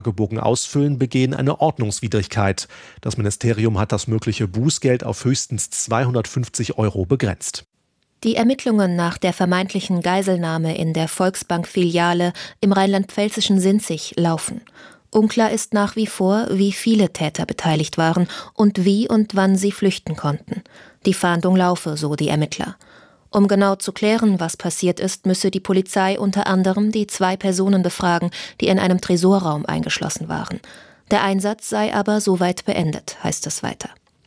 Fragebogen ausfüllen, begehen eine Ordnungswidrigkeit. Das Ministerium hat das mögliche Bußgeld auf höchstens 250 € begrenzt. Die Ermittlungen nach der vermeintlichen Geiselnahme in der Volksbank-Filiale im rheinland-pfälzischen Sinzig laufen. Unklar ist nach wie vor, wie viele Täter beteiligt waren und wie und wann sie flüchten konnten. Die Fahndung laufe, so die Ermittler. Um genau zu klären, was passiert ist, müsse die Polizei unter anderem die 2 Personen befragen, die in einem Tresorraum eingeschlossen waren. Der Einsatz sei aber soweit beendet, heißt es weiter.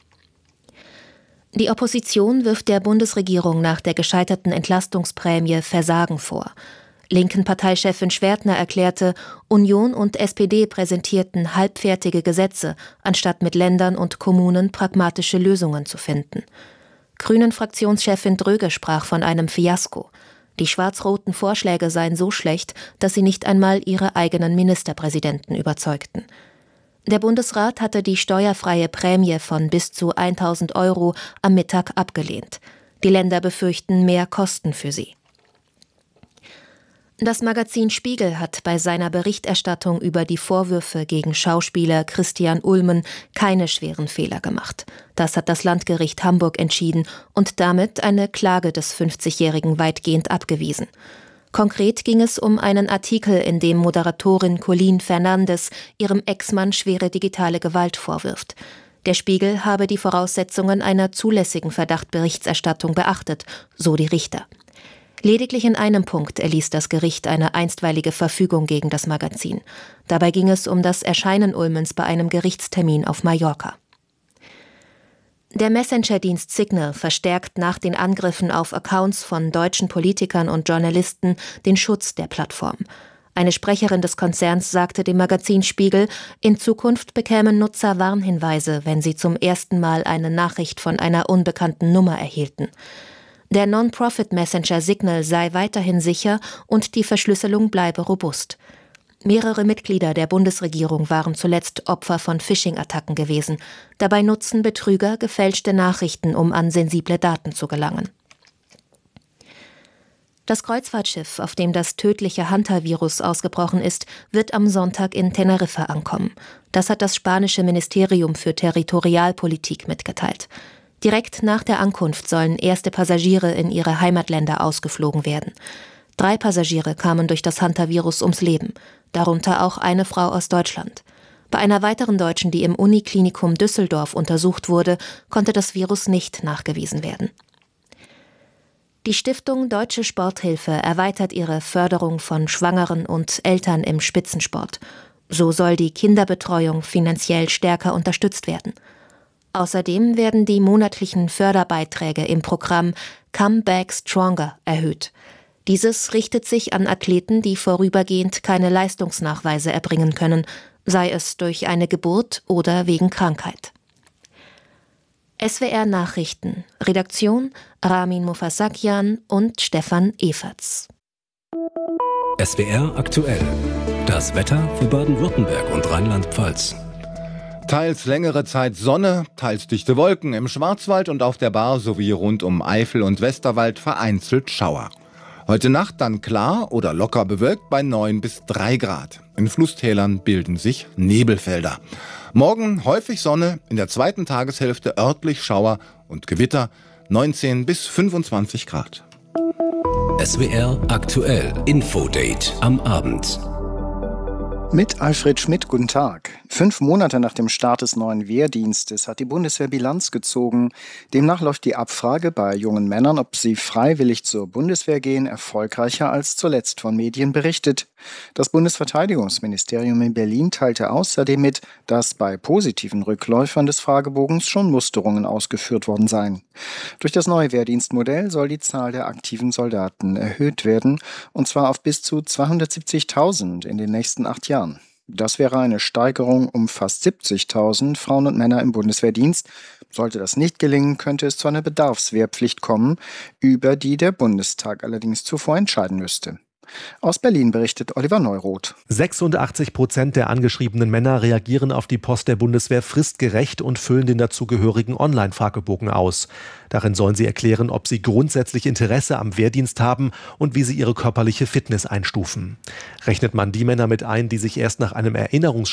Die Opposition wirft der Bundesregierung nach der gescheiterten Entlastungsprämie Versagen vor. Linken Parteichefin Schwertner erklärte, Union und SPD präsentierten halbfertige Gesetze, anstatt mit Ländern und Kommunen pragmatische Lösungen zu finden. Grünen-Fraktionschefin Dröge sprach von einem Fiasko. Die schwarz-roten Vorschläge seien so schlecht, dass sie nicht einmal ihre eigenen Ministerpräsidenten überzeugten. Der Bundesrat hatte die steuerfreie Prämie von bis zu 1.000 € am Mittag abgelehnt. Die Länder befürchten mehr Kosten für sie. Das Magazin Spiegel hat bei seiner Berichterstattung über die Vorwürfe gegen Schauspieler Christian Ulmen keine schweren Fehler gemacht. Das hat das Landgericht Hamburg entschieden und damit eine Klage des 50-Jährigen weitgehend abgewiesen. Konkret ging es um einen Artikel, in dem Moderatorin Colleen Fernandes ihrem Ex-Mann schwere digitale Gewalt vorwirft. Der Spiegel habe die Voraussetzungen einer zulässigen Verdachtberichterstattung beachtet, so die Richter. Lediglich in einem Punkt erließ das Gericht eine einstweilige Verfügung gegen das Magazin. Dabei ging es um das Erscheinen Ulmens bei einem Gerichtstermin auf Mallorca. Der Messenger-Dienst Signal verstärkt nach den Angriffen auf Accounts von deutschen Politikern und Journalisten den Schutz der Plattform. Eine Sprecherin des Konzerns sagte dem Magazin Spiegel, in Zukunft bekämen Nutzer Warnhinweise, wenn sie zum ersten Mal eine Nachricht von einer unbekannten Nummer erhielten. Der Non-Profit-Messenger Signal sei weiterhin sicher und die Verschlüsselung bleibe robust. Mehrere Mitglieder der Bundesregierung waren zuletzt Opfer von Phishing-Attacken gewesen. Dabei nutzen Betrüger gefälschte Nachrichten, um an sensible Daten zu gelangen. Das Kreuzfahrtschiff, auf dem das tödliche Hunter-Virus ausgebrochen ist, wird am Sonntag in Teneriffa ankommen. Das hat das spanische Ministerium für Territorialpolitik mitgeteilt. Direkt nach der Ankunft sollen erste Passagiere in ihre Heimatländer ausgeflogen werden. 3 Passagiere kamen durch das Hunter-Virus ums Leben, darunter auch eine Frau aus Deutschland. Bei einer weiteren Deutschen, die im Uniklinikum Düsseldorf untersucht wurde, konnte das Virus nicht nachgewiesen werden. Die Stiftung Deutsche Sporthilfe erweitert ihre Förderung von Schwangeren und Eltern im Spitzensport. So soll die Kinderbetreuung finanziell stärker unterstützt werden. Außerdem werden die monatlichen Förderbeiträge im Programm Come Back Stronger erhöht. Dieses richtet sich an Athleten, die vorübergehend keine Leistungsnachweise erbringen können, sei es durch eine Geburt oder wegen Krankheit. SWR Nachrichten. Redaktion Ramin Mufassakian und Stefan Eferts. SWR aktuell. Das Wetter für Baden-Württemberg und Rheinland-Pfalz. Teils längere Zeit Sonne, teils dichte Wolken im Schwarzwald und auf der Baar sowie rund um Eifel und Westerwald vereinzelt Schauer. Heute Nacht dann klar oder locker bewölkt bei 9 bis 3 Grad. In Flusstälern bilden sich Nebelfelder. Morgen häufig Sonne, in der zweiten Tageshälfte örtlich Schauer und Gewitter, 19 bis 25 Grad. SWR aktuell Infodate am Abend. Mit Alfred Schmidt, guten Tag. 5 Monate nach dem Start des neuen Wehrdienstes hat die Bundeswehr Bilanz gezogen. Demnach läuft die Abfrage bei jungen Männern, ob sie freiwillig zur Bundeswehr gehen, erfolgreicher als zuletzt von Medien berichtet. Das Bundesverteidigungsministerium in Berlin teilte außerdem mit, dass bei positiven Rückläufern des Fragebogens schon Musterungen ausgeführt worden seien. Durch das neue Wehrdienstmodell soll die Zahl der aktiven Soldaten erhöht werden, und zwar auf bis zu 270.000 in den nächsten 8 Jahren. Das wäre eine Steigerung um fast 70.000 Frauen und Männer im Bundeswehrdienst. Sollte das nicht gelingen, könnte es zu einer Bedarfswehrpflicht kommen, über die der Bundestag allerdings zuvor entscheiden müsste. Aus Berlin berichtet Oliver Neuroth. 86% der angeschriebenen Männer reagieren auf die Post der Bundeswehr fristgerecht und füllen den dazugehörigen Online-Fragebogen aus. Darin sollen sie erklären, ob sie grundsätzlich Interesse am Wehrdienst haben und wie sie ihre körperliche Fitness einstufen. Rechnet man die Männer mit ein, die sich erst nach einem